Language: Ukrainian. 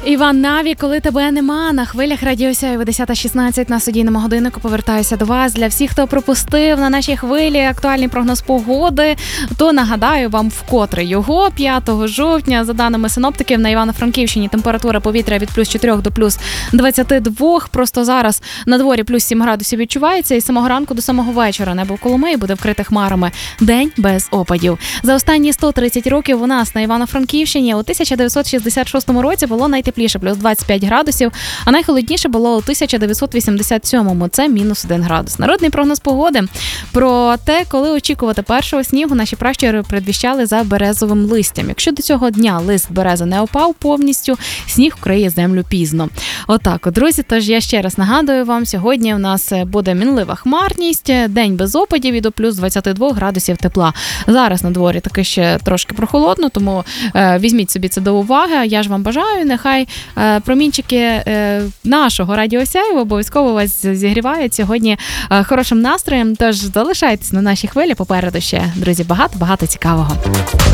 Іван Наві, коли тебе нема, на хвилях Радіо Сяйво 10:16 на студійному годиннику повертаюся до вас. Для всіх, хто пропустив на нашій хвилі актуальний прогноз погоди, то нагадаю вам вкотре його. 5 жовтня, за даними синоптиків, на Івано-Франківщині температура повітря від плюс 4 до плюс 22. Просто зараз на дворі плюс 7 градусів відчувається, і з самого ранку до самого вечора небо в Коломиї буде вкрите хмарами. День без опадів. За останні 130 років у нас на Івано-Франківщині у 1966 році було найтепліше, плюс 25 градусів, а найхолодніше було у 1987-му, це мінус 1 градус. Народний прогноз погоди про те, коли очікувати першого снігу, наші пращури предвіщали за березовим листям. Якщо до цього дня лист берези не опав повністю, сніг вкриє землю пізно. Отак, друзі, тож я ще раз нагадую вам, сьогодні у нас буде мінлива хмарність, день без опадів і до плюс 22 градусів тепла. Зараз на дворі таки ще трошки прохолодно, тому візьміть собі це до уваги. Я ж вам бажаю, нехай промінчики нашого Радіо Сяйво обов'язково вас зігрівають сьогодні хорошим настроєм. Тож залишайтесь на нашій хвилі, попереду ще, друзі, багато цікавого.